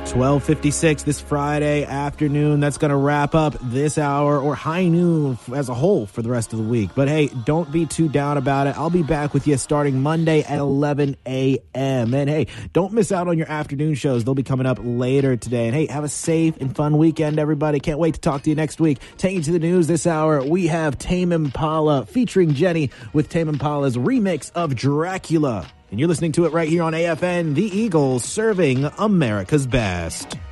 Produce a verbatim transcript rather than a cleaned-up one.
twelve fifty-six this Friday afternoon. That's going to wrap up this hour, or high noon as a whole, for the rest of the week. But hey, don't be too down about it. I'll be back with you starting Monday at eleven a.m. And hey, don't miss out on your afternoon shows. They'll be coming up later today. And hey, have a safe and fun weekend, everybody. Can't wait to talk to you next week. Taking you to the news this hour, we have Tame Impala featuring Jenny with Tame Impala's remix of Dracula. And you're listening to it right here on A F N, The Eagles, serving America's best.